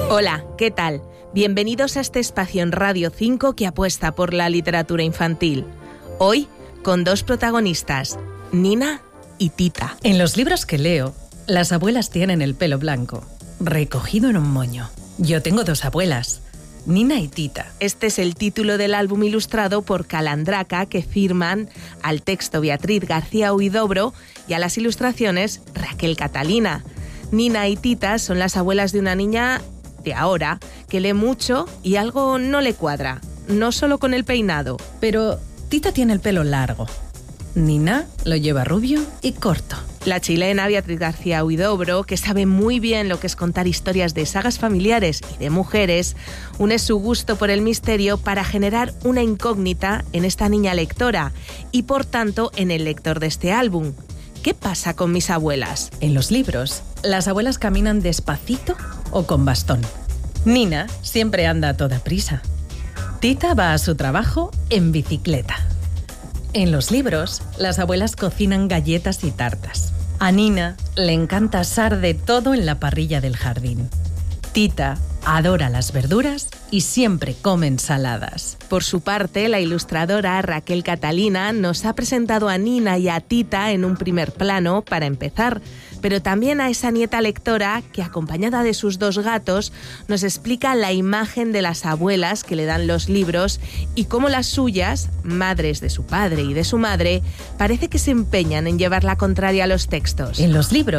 Hola, ¿qué tal? Bienvenidos a este espacio en Radio 5 que apuesta por la literatura infantil. Hoy, con dos protagonistas, Nina y Tita. En los libros que leo, las abuelas tienen el pelo blanco, recogido en un moño. Yo tengo dos abuelas, Nina y Tita. Este es el título del álbum ilustrado por Calandraca, que firman al texto Beatriz García Huidobro y a las ilustraciones Raquel Catalina. Nina y Tita son las abuelas de una niña de ahora que lee mucho y algo no le cuadra, no solo con el peinado. Pero Tita tiene el pelo largo. Nina lo lleva rubio y corto. La chilena Beatriz García Huidobro, que sabe muy bien lo que es contar historias de sagas familiares y de mujeres, une su gusto por el misterio para generar una incógnita en esta niña lectora y, por tanto, en el lector de este álbum. ¿Qué pasa con mis abuelas? En los libros, las abuelas caminan despacito o con bastón. Nina siempre anda a toda prisa. Tita va a su trabajo en bicicleta. En los libros, las abuelas cocinan galletas y tartas. A Nina le encanta asar de todo en la parrilla del jardín. Tita adora las verduras y siempre come ensaladas. Por su parte, la ilustradora Raquel Catalina nos ha presentado a Nina y a Tita en un primer plano para empezar, pero también a esa nieta lectora que, acompañada de sus dos gatos, nos explica la imagen de las abuelas que le dan los libros y cómo las suyas, madres de su padre y de su madre, parece que se empeñan en llevar la contraria a los textos. En los libros